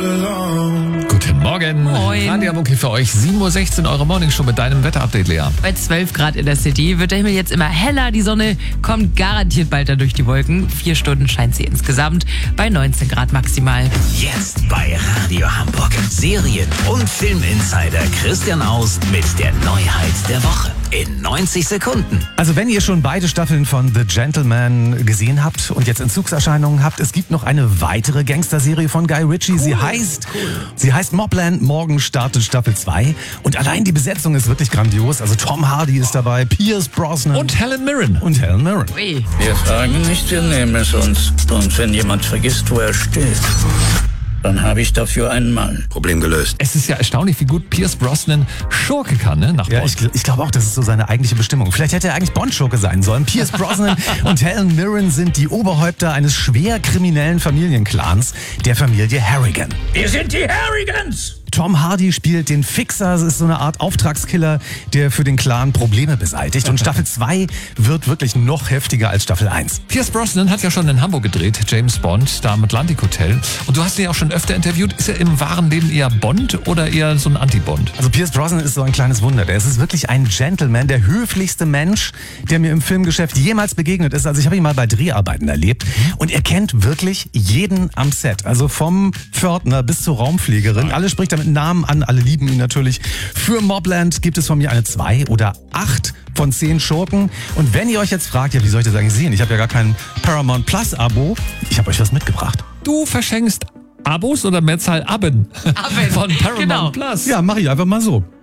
Guten Morgen. Moin. Radio Mucki für euch. 7.16 Uhr, eure Morningshow mit deinem Wetterupdate, Lea. Bei 12 Grad in der City wird der Himmel jetzt immer heller. Die Sonne kommt garantiert bald da durch die Wolken. 4 Stunden scheint sie insgesamt bei 19 Grad maximal. Jetzt bei Radio Hamburg. Serien- und Filminsider Christian Aust mit der Neuheit der Woche. In 90 Sekunden. Also wenn ihr schon beide Staffeln von The Gentleman gesehen habt und jetzt Entzugserscheinungen habt, es gibt noch eine weitere Gangsterserie von Guy Ritchie. Sie heißt Mobland. Morgen startet Staffel 2. Und allein die Besetzung ist wirklich grandios. Also Tom Hardy ist dabei, Pierce Brosnan Und Helen Mirren. Ui. Wir fragen nicht, wir nehmen es uns. Und wenn jemand vergisst, wo er steht, dann habe ich dafür einen Mann. Problem gelöst. Es ist ja erstaunlich, wie gut Pierce Brosnan Schurke kann, ne? Nach Ja, Bond. ich glaube auch, das ist so seine eigentliche Bestimmung. Vielleicht hätte er eigentlich Bond-Schurke sein sollen. Pierce Brosnan und Helen Mirren sind die Oberhäupter eines schwer kriminellen Familienclans, der Familie Harrigan. Wir sind die Harrigans! Tom Hardy spielt den Fixer, es ist so eine Art Auftragskiller, der für den Clan Probleme beseitigt. Und Staffel 2 wird wirklich noch heftiger als Staffel 1. Pierce Brosnan hat ja schon in Hamburg gedreht, James Bond, da am Atlantic Hotel. Und du hast ihn ja auch schon öfter interviewt. Ist er im wahren Leben eher Bond oder eher so ein Anti-Bond? Also Pierce Brosnan ist so ein kleines Wunder. Der ist wirklich ein Gentleman, der höflichste Mensch, der mir im Filmgeschäft jemals begegnet ist. Also ich habe ihn mal bei Dreharbeiten erlebt. Und er kennt wirklich jeden am Set. Also vom Pförtner bis zur Raumfliegerin. Alle spricht er mit Namen an, alle lieben ihn natürlich. Für Mobland gibt es von mir eine 2 oder 8 von 10 Schurken. Und wenn ihr euch jetzt fragt, ja, wie soll ich das eigentlich sehen? Ich habe ja gar kein Paramount Plus Abo. Ich habe euch was mitgebracht. Du verschenkst Abos oder Mehrzahl Abben? Abben, Von Paramount genau. Plus. Ja, mache ich einfach mal so.